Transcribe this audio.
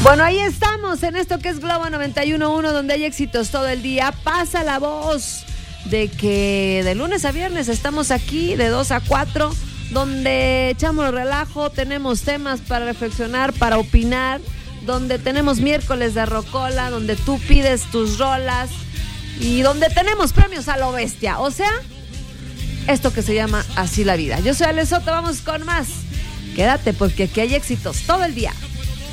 Bueno, ahí estamos en esto que es Globo 91.1, donde hay éxitos todo el día. Pasa la voz de que de lunes a viernes estamos aquí de 2 a 4, donde echamos relajo, tenemos temas para reflexionar, para opinar, donde tenemos miércoles de rocola, donde tú pides tus rolas y donde tenemos premios a lo bestia. O sea, esto que se llama Así la Vida. Yo soy Ale Soto, vamos con más. Quédate porque aquí hay éxitos todo el día.